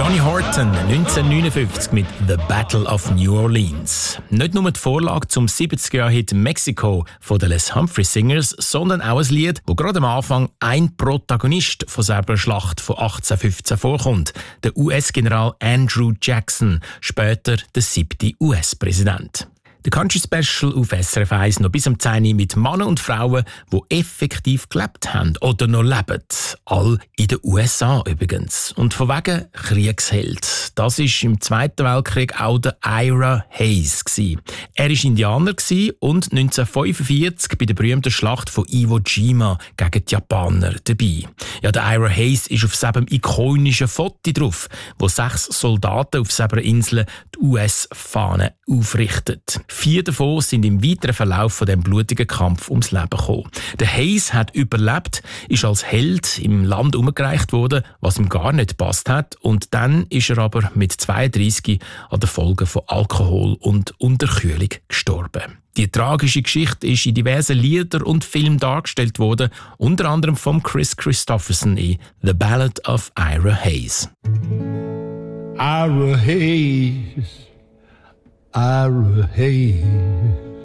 Johnny Horton, 1959 mit «The Battle of New Orleans». Nicht nur die Vorlage zum 70er-Jahr-Hit «Mexico» von den Les Humphrey Singers, sondern auch ein Lied, wo gerade am Anfang ein Protagonist von selber Schlacht von 1815 vorkommt. Der US-General Andrew Jackson, später der 7. US-Präsident. Der Country Special auf SRF 1 noch bis am 10 Uhr mit Männern und Frauen, die effektiv gelebt haben oder noch leben. All in den USA übrigens. Und von wegen Kriegsheld. Das war im Zweiten Weltkrieg auch der Ira Hayes. Er war Indianer und 1945 bei der berühmten Schlacht von Iwo Jima gegen die Japaner dabei. Ja, der Ira Hayes ist auf seinem ikonischen Foto drauf, wo 6 Soldaten auf seiner Insel die US-Fahne aufrichten. 4 davon sind im weiteren Verlauf von dem blutigen Kampf ums Leben gekommen. Der Hayes hat überlebt, ist als Held im Land umgereicht worden, was ihm gar nicht gepasst hat. Und dann ist er aber mit 32 an den Folgen von Alkohol und Unterkühlung gestorben. Die tragische Geschichte ist in diversen Liedern und Filmen dargestellt worden, unter anderem von Chris Christopherson in «The Ballad of Ira Hayes». Ira Hayes, Ira Hayes,